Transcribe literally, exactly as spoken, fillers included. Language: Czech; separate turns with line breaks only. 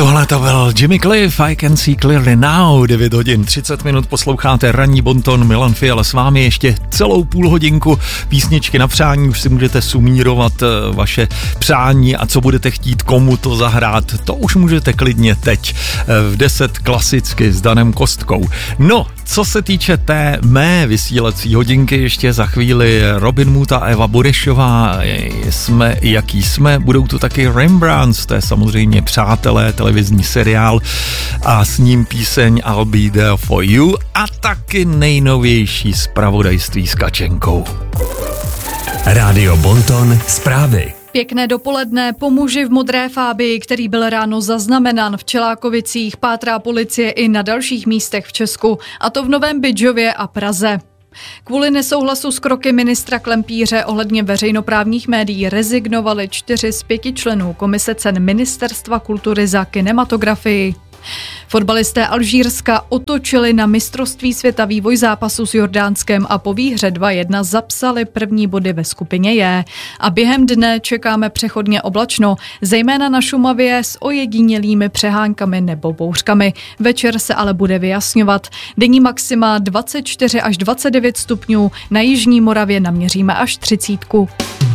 Tohle to byl Jimmy Cliff, I Can See Clearly Now, devět hodin třicet minut, posloucháte Ranní bonton, Milan Fiala s vámi ještě celou půl hodinku, písničky na přání, už si můžete sumírovat vaše přání a co budete chtít, komu to zahrát, to už můžete klidně teď, v deset klasicky s Danem Kostkou. No, co se týče té mé vysílací hodinky, ještě za chvíli Robin Mood a Eva Burešová, jsme jaký jsme, budou tu taky Rembrandts, to je samozřejmě Přátelé, televizní seriál a s ním píseň I'll Be There For You a taky nejnovější zpravodajství s Kačenkou.
Rádio Bonton, zprávy.
Pěkné dopoledne. Po muži v modré fábii, který byl ráno zaznamenán v Čelákovicích, pátrá policie i na dalších místech v Česku, a to v Novém Bydžově a Praze. Kvůli nesouhlasu s kroky ministra Klempíře ohledně veřejnoprávních médií rezignovali čtyři z pěti členů komise cen Ministerstva kultury za kinematografii. Fotbalisté Alžírska otočili na mistrovství světa vývoj zápasu s Jordánskem a po výhře dva jedna zapsali první body ve skupině J. A během dne čekáme přechodně oblačno, zejména na Šumavě s ojedinělými přehánkami nebo bouřkami. Večer se ale bude vyjasňovat. Denní maxima dvacet čtyři až dvacet devět stupňů, na jižní Moravě naměříme až třicítku.